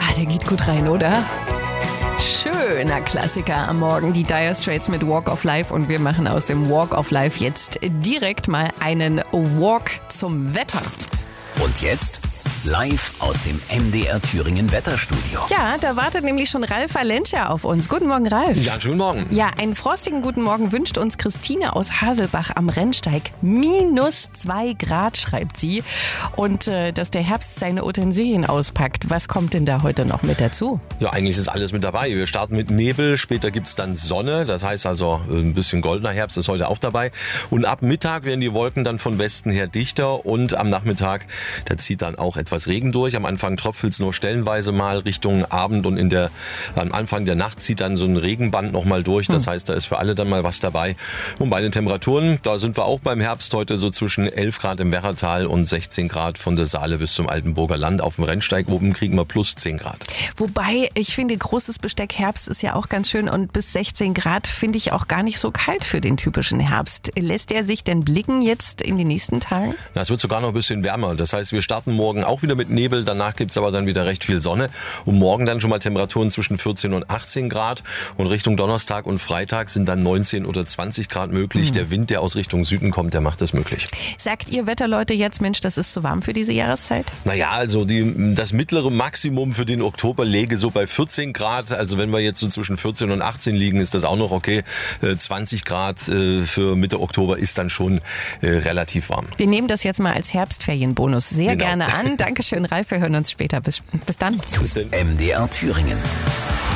Der geht gut rein, oder? Schöner Klassiker am Morgen, die Dire Straits mit Walk of Life, und wir machen aus dem Walk of Life jetzt direkt mal einen Walk zum Wetter. Und jetzt live aus dem MDR Thüringen Wetterstudio. Ja, da wartet nämlich schon Ralf Valenscher auf uns. Guten Morgen, Ralf. Ja, schönen Morgen. Ja, einen frostigen guten Morgen wünscht uns Christine aus Haselbach am Rennsteig. -2 Grad, schreibt sie. Und dass der Herbst seine Utensilien auspackt. Was kommt denn da heute noch mit dazu? Ja, eigentlich ist alles mit dabei. Wir starten mit Nebel, später gibt's dann Sonne. Das heißt also, ein bisschen goldener Herbst ist heute auch dabei. Und ab Mittag werden die Wolken dann von Westen her dichter. Und am Nachmittag, da zieht dann auch etwas Regen durch. Am Anfang tröpfelt es nur stellenweise mal Richtung Abend, und am Anfang der Nacht zieht dann so ein Regenband nochmal durch. Das heißt, da ist für alle dann mal was dabei. Und bei den Temperaturen, da sind wir auch beim Herbst heute so zwischen 11 Grad im Werratal und 16 Grad von der Saale bis zum Altenburger Land. Auf dem Rennsteig oben kriegen wir plus 10 Grad. Wobei, ich finde, großes Besteck Herbst ist ja auch ganz schön, und bis 16 Grad finde ich auch gar nicht so kalt für den typischen Herbst. Lässt er sich denn blicken jetzt in den nächsten Tagen? Es wird sogar noch ein bisschen wärmer. Das heißt, wir starten morgen auch wieder mit Nebel. Danach gibt's aber dann wieder recht viel Sonne. Und morgen dann schon mal Temperaturen zwischen 14 und 18 Grad. Und Richtung Donnerstag und Freitag sind dann 19 oder 20 Grad möglich. Der Wind, der aus Richtung Süden kommt, der macht das möglich. Sagt ihr Wetterleute jetzt, Mensch, das ist zu warm für diese Jahreszeit? Naja, also das mittlere Maximum für den Oktober läge so bei 14 Grad. Also wenn wir jetzt so zwischen 14 und 18 liegen, ist das auch noch okay. 20 Grad für Mitte Oktober ist dann schon relativ warm. Wir nehmen das jetzt mal als Herbstferienbonus sehr gerne an. Dankeschön, Ralf. Wir hören uns später. Bis dann. Bis dann. MDR Thüringen.